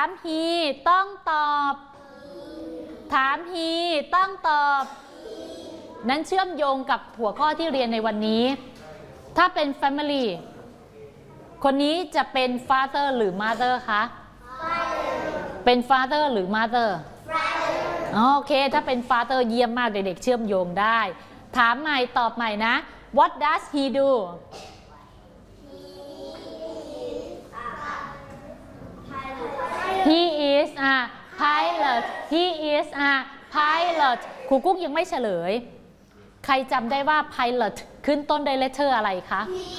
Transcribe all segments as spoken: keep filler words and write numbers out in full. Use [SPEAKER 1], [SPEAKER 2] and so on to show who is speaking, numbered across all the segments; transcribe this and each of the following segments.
[SPEAKER 1] าม he ต้องตอบถาม he ต้องตอบนั้นเชื่อมโยงกับหัวข้อที่เรียนในวันนี้ถ้าเป็น family คนนี้จะเป็น father หรือ mother คะเป็น father หรือ mother โอเคถ้าเป็น father เยี่ยมมากเด็กๆเชื่อมโยงได้ถามใหม่ตอบใหม่นะ what does he do he is a pilot he is a pilot ครูกุ๊กยังไม่เฉลยใครจำได้ว่า pilot ขึ้นต้นด้วย letter อะไรคะ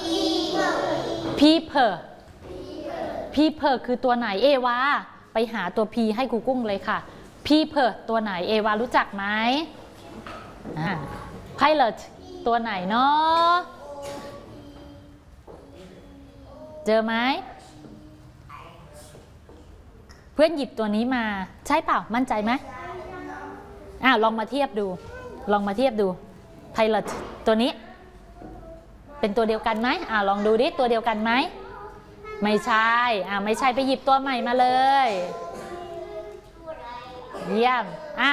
[SPEAKER 1] people people คือตัวไหนเอวาไปหาตัว p ให้ครูกุ้งเลยค่ะ people ตัวไหนเอวารู้จักไหม pilot ตัวไหนเนาะเจอไหมเพื่อนหยิบตัวนี้มาใช่เปล่ามั่นใจไหมอ่าลองมาเทียบดูลองมาเทียบดู pilot ตัวนี้เป็นตัวเดียวกันไหมอ่าลองดูดิตัวเดียวกันไหมไม่ใช่อ่าไม่ใช่ไปหยิบตัวใหม่มาเลยเยี่ยมอ่า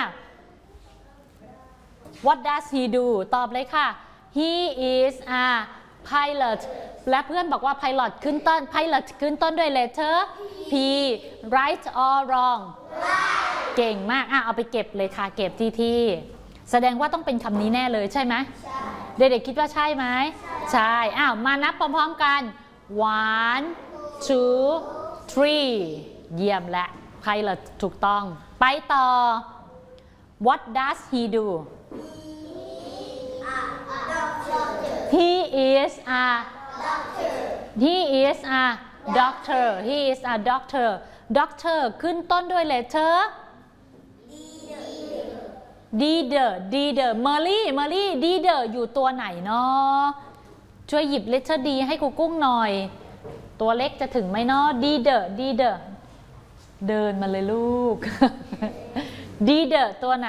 [SPEAKER 1] what does he do ตอบเลยค่ะ he is a pilot และเพื่อนบอกว่า pilot ขึ้นต้น pilot ขึ้นต้นด้วย letter p right or wrong เก่งมากอ่ะเอาไปเก็บเลยค่ะเก็บที่ที่แสดงว่าต้องเป็นคำนี้แน่เลยใช่ไหมเด็กๆคิดว่าใช่ไหมใช่อ้าวมานับพร้อมๆกัน one two three เยี่ยมและ pilot ถูกต้องไปต่อ what does he do he is a he is a doctor he is a doctor doctor ขึ้นต้นด้วย letter deeder deeder Mary Mary deeder อยู่ตัวไหนเนาะช่วยหยิบ letter D ให้ครูกุ้งหน่อยตัวเล็กจะถึงไหมเนาะ deeder deeder เดินมาเลยลูก deeder ตัวไหน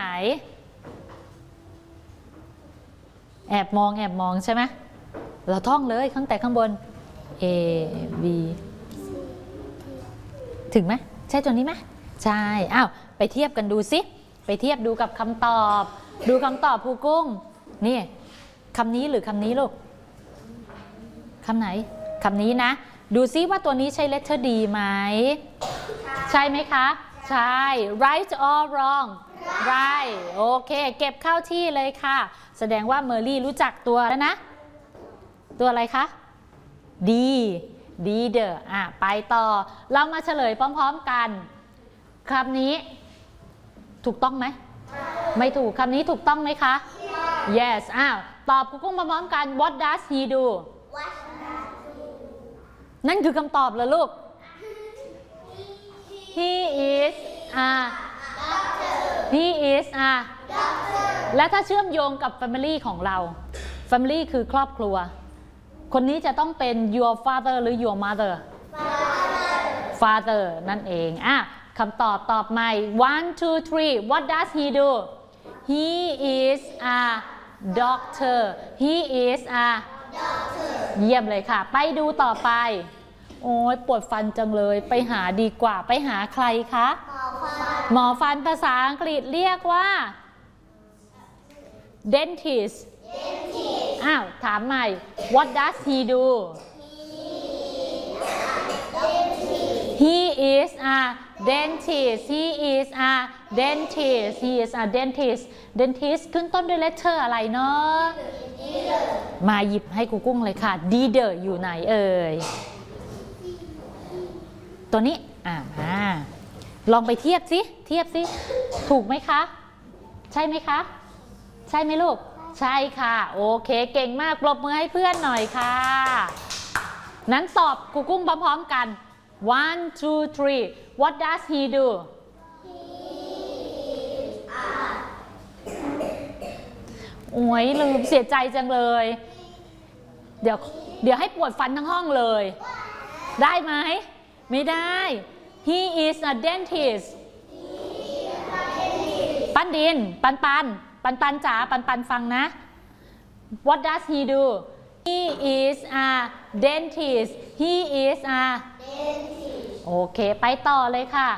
[SPEAKER 1] แอบมองแอบมองใช่ไหมเราท่องเลยข้างแต่ข้างบน A B ถึงไหมใช่ตัวนี้ไหมใช่อ้าวไปเทียบกันดูสิไปเทียบดูกับคำตอบดูคำตอบครูกุ้งนี่คำนี้หรือคำนี้ลูกคำไหนคำนี้นะดูซิว่าตัวนี้ใช่ letter D ไหมใช่ไหมคะใช่ right or wrong right โอเคเก็บเข้าที่เลยค่ะแสดงว่าเมอรี่รู้จักตัวแล้วนะตัวอะไรคะ D deeder อ่ะไปต่อเรามาเฉลยพร้อมๆกันคำนี้ถูกต้องไหมไม่ถูกคำนี้ถูกต้องไหมคะ yes อ้าวตอบครูกุ้งมาพร้อมกัน what does he do นั่นคือคำตอบเลยลูก he is a he is a และถ้าเชื่อมโยงกับ family ของเรา family คือครอบครัวคนนี้จะต้องเป็น your father หรือ your mother father นั่นเองอ่ะคำตอบตอบใหม่ one two three what does he do he is a doctor he is a doctor เยี่ยมเลยค่ะไปดูต่อไปโอ้ยปวดฟันจังเลยไปหาดีกว่าไปหาใครคะหมอฟันภาษาอังกฤษเรียกว่า dentist อ้าวถามใหม่ what does he do he is a dentist he is a dentist he is a dentist dentist ขึ้นต้นด้วย letter อะไรเนาะมาหยิบให้ครูกุ้งเลยค่ะ deeder อยู่ไหนเอ่ยตัวนี้อ่าลองไปเทียบสิเทียบสิถูกไหมคะใช่ไหมคะใช่ไหมลูกใช่ค่ะโอเคเก่งมากปรบมือให้เพื่อนหน่อยค่ะนั้นตอบครูกุ้งพร้อมๆกัน one two three what does he doโอ้ยลืมเสียใจจังเลยเดี๋ยวเดี๋ยวให้ปวดฟันทั้งห้องเลยได้ไหมไม่ได้ he is a dentist ปันดินปันปันปันปันจ๋าปันปันฟังนะ what does he do he is a dentist he is a dentist โอเคไปต่อเลยค่ะ